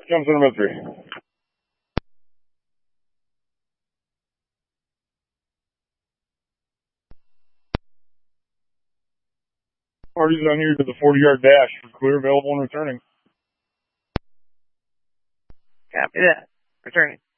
Jump center about 3. Parties on you to the 40-yard dash for clear, available, and returning. Copy that. Returning.